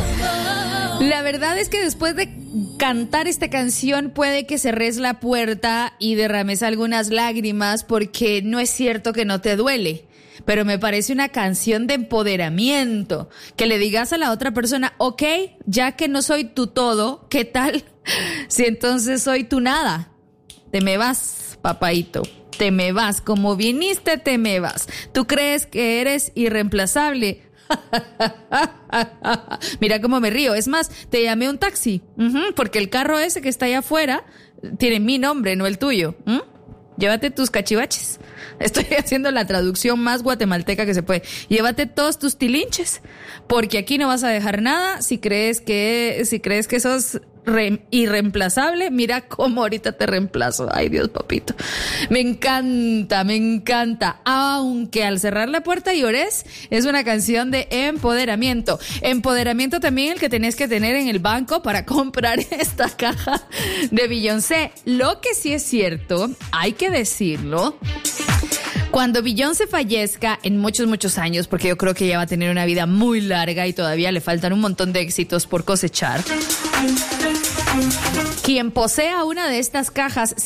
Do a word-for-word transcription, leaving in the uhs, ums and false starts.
La verdad es que después de cantar esta canción puede que cerres la puerta y derrames algunas lágrimas porque no es cierto que no te duele. Pero me parece una canción de empoderamiento, que le digas a la otra persona, ok, ya que no soy tu todo, ¿qué tal si entonces soy tu nada? Te me vas, papaito, te me vas, como viniste te me vas. ¿Tú crees que eres irreemplazable? Mira cómo me río. Es más, te llamé un taxi, uh-huh, porque el carro ese que está allá afuera tiene mi nombre, no el tuyo. ¿Mm? Llévate tus cachivaches. Estoy haciendo la traducción más guatemalteca que se puede. Llévate todos tus tilinches, porque aquí no vas a dejar nada. Si crees que, si crees que sos re, irreemplazable, mira cómo ahorita te reemplazo. Ay, Dios, papito. Me encanta, me encanta. Aunque al cerrar la puerta llores, es una canción de empoderamiento. Empoderamiento también el que tenés que tener en el banco para comprar esta caja de Beyoncé. Lo que sí es cierto, hay que decirlo, cuando Beyoncé fallezca en muchos, muchos años, porque yo creo que ella va a tener una vida muy larga y todavía le faltan un montón de éxitos por cosechar, quien posea una de estas cajas